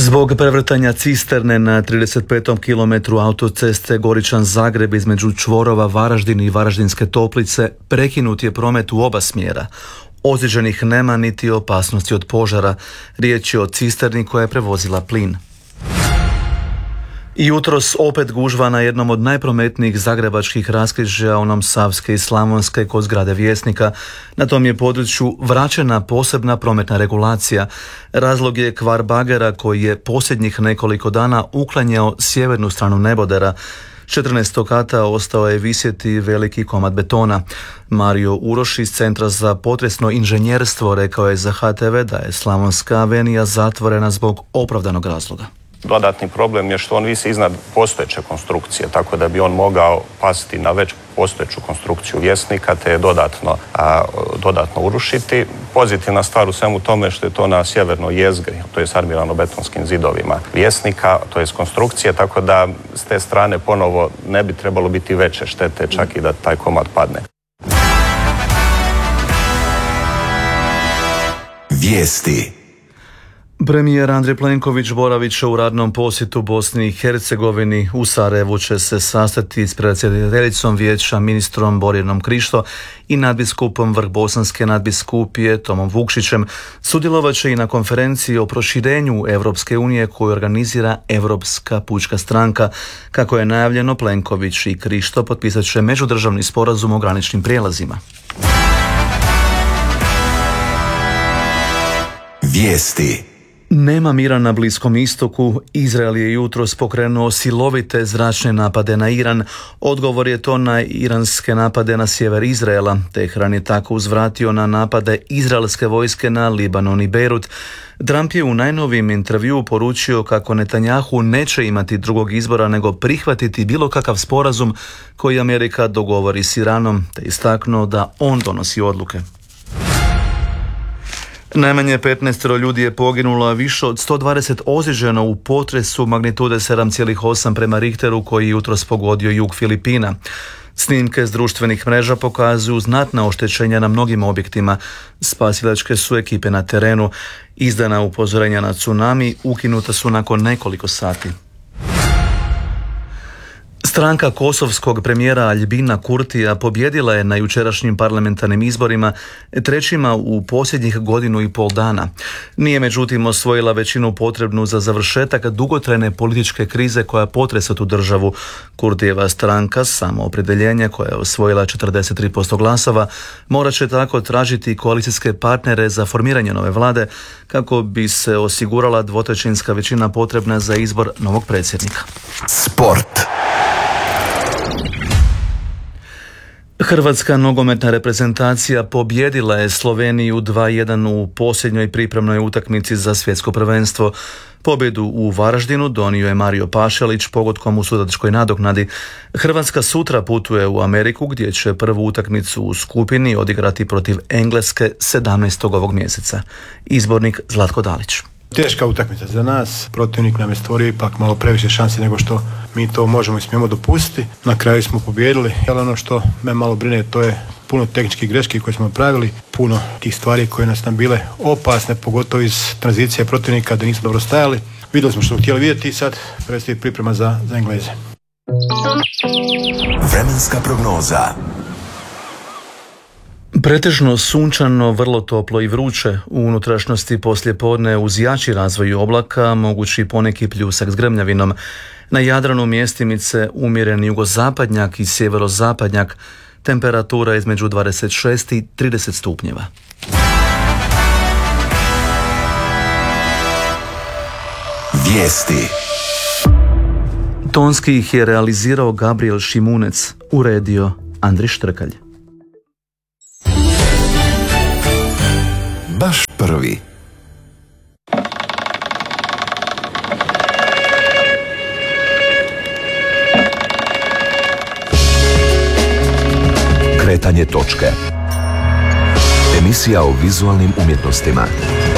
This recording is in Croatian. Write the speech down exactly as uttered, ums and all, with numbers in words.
Zbog prevrtanja cisterne na trideset petom kilometru autoceste Goričan-Zagreb između čvorova Varaždin i Varaždinske Toplice prekinut je promet u oba smjera. Ozlijeđenih nema niti opasnosti od požara. Riječ je o cisterni koja je prevozila plin. I jutros opet gužva na jednom od najprometnijih zagrebačkih raskrižja, onom Savske i Slavonske kod zgrade Vjesnika. Na tom je području vraćena posebna prometna regulacija. Razlog je kvar bagera koji je posljednjih nekoliko dana uklanjao sjevernu stranu nebodera. S četrnaestog kata ostao je visjeti veliki komad betona. Mario Uroš iz Centra za potresno inženjerstvo rekao je za H T V da je Slavonska avenija zatvorena zbog opravdanog razloga. Dodatni problem je što on visi iznad postojeće konstrukcije, tako da bi on mogao pasti na već postojeću konstrukciju Vjesnika te je dodatno, a, dodatno urušiti. Pozitivna stvar u svemu tome što je to na sjevernoj jezgri, to je s armirano-betonskim zidovima Vjesnika, to je s konstrukcije, tako da s te strane ponovo ne bi trebalo biti veće štete, čak i da taj komad padne. Vijesti. Premijer Andrej Plenković boravit će u radnom posjetu Bosni i Hercegovini. U Sarajevu će se sastati s predsjedateljicom vijeća ministrom Borjanom Krišto i nadbiskupom Vrhbosanske nadbiskupije Tomom Vukšićem. Sudjelovat će i na konferenciji o proširenju Europske unije koju organizira Europska pučka stranka. Kako je najavljeno, Plenković i Krišto potpisat će međudržavni sporazum o graničnim prijelazima. Vijesti. Nema mira na Bliskom istoku. Izrael je jutros pokrenuo silovite zračne napade na Iran. Odgovor je to na iranske napade na sjever Izraela. Tehran je tako uzvratio na napade izraelske vojske na Libanon i Beirut. Trump je u najnovijem intervjuu poručio kako Netanjahu neće imati drugog izbora nego prihvatiti bilo kakav sporazum koji Amerika dogovori s Iranom, te istaknuo da on donosi odluke. Najmanje petnaest ljudi je poginulo, a više od sto dvadeset ozlijeđeno u potresu magnitude sedam zarez osam prema Richteru koji je jutros pogodio jug Filipina. Snimke s društvenih mreža pokazuju znatna oštećenja na mnogim objektima. Spasilačke su ekipe na terenu. Izdana upozorenja na tsunami ukinuta su nakon nekoliko sati. Stranka kosovskog premijera Aljbina Kurtija pobjedila je na jučerašnjim parlamentarnim izborima, trećima u posljednjih godinu i pol dana. Nije međutim osvojila većinu potrebnu za završetak dugotrajne političke krize koja potresa tu državu. Kurtijeva stranka, Samoopredjeljenje, koja je osvojila četrdeset tri posto glasova, morat će tako tražiti koalicijske partnere za formiranje nove vlade kako bi se osigurala dvotrećinska većina potrebna za izbor novog predsjednika. Sport. Hrvatska nogometna reprezentacija pobjedila je Sloveniju dva jedan u posljednjoj pripremnoj utakmici za svjetsko prvenstvo. Pobjedu u Varaždinu donio je Mario Pašalić pogodkom u sudačkoj nadoknadi. Hrvatska sutra putuje u Ameriku gdje će prvu utakmicu u skupini odigrati protiv Engleske sedamnaestog ovog mjeseca. Izbornik Zlatko Dalić. Teška utakmica za nas, protivnik nam je stvorio ipak malo previše šansi nego što mi to možemo i smijemo dopustiti. Na kraju smo pobijedili, ali ono što me malo brine to je puno tehničkih greški koje smo napravili, puno tih stvari koje nas nam bile opasne, pogotovo iz tranzicije protivnika da nismo dobro stajali. Vidjeli smo što smo htjeli vidjeti i sad predstoji priprema za, za Engleze. Vremenska prognoza. Pretežno sunčano, vrlo toplo i vruće. U unutrašnjosti poslijepodne uz jači razvoj oblaka mogući poneki pljusak s grmljavinom. Na Jadranu mjestimice umjeren jugozapadnjak i sjeverozapadnjak. Temperatura između dvadeset šest i trideset stupnjeva. Vijesti. Tonski ih je realizirao Gabriel Šimunec, uredio Andri Štrkalj. Baš prvi. Kretanje točke. Emisija o vizualnim umjetnostima.